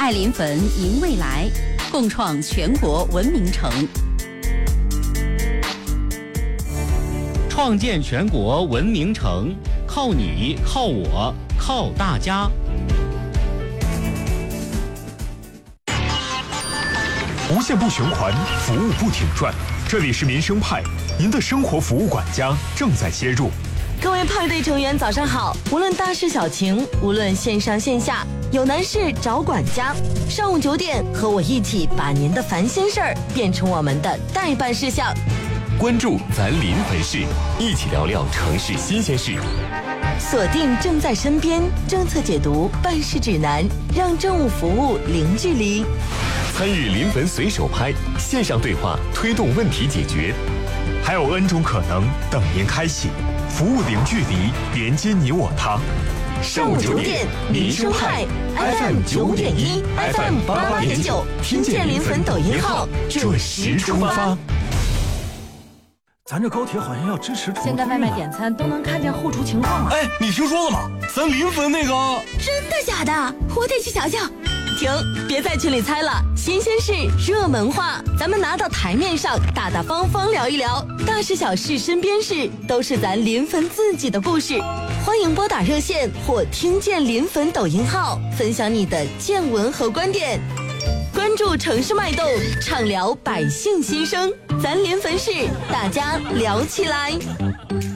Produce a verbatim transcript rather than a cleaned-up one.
爱临汾迎未来，共创全国文明城。 创建全国文明城，靠你，靠我，靠大家。 无限不循环，服务不停转。这里是民生派，您的生活服务管家正在接入。 各位派对成员早上好，无论大事小情，无论线上线下，有难事找管家。上午九点，和我一起把您的烦心事儿变成我们的待办事项。 关注咱临汾市，一起聊聊城市新鲜事。 锁定正在身边政策解读办事指南，让政务服务零距离。 参与临汾随手拍线上对话，推动问题解决。 还有 N 种可能等您开启，服务零距离，连接你我他。 上午九点，民生派 F M 九点一 ，F M 八八点九，听见临汾抖音号，准时出发。 咱这高铁好像要支持重推。 现在外卖点餐都能看见后厨情况了。 哎，你听说了吗？咱临汾那个…… 真的假的？我得去瞧瞧。停，别在群里猜了，新鲜事、热门话，咱们拿到台面上，大大方方聊一聊，大事小事、身边事，都是咱临汾自己的故事。欢迎拨打热线或听见临汾抖音号，分享你的见闻和观点。关注城市脉动，畅聊百姓心声，咱临汾市，大家聊起来。